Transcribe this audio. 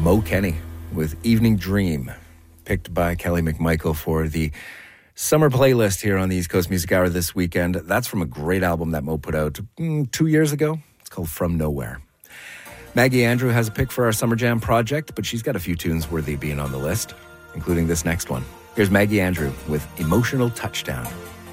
Mo Kenny with Evening Dream, picked by Kelly McMichael for the summer playlist here on the East Coast Music Hour this weekend. That's from a great album that Mo put out 2 years ago. It's called From Nowhere. Maggie Andrew has a pick for our Summer Jam project, but she's got a few tunes worthy of being on the list, including this next one. Here's Maggie Andrew with Emotional Touchdown.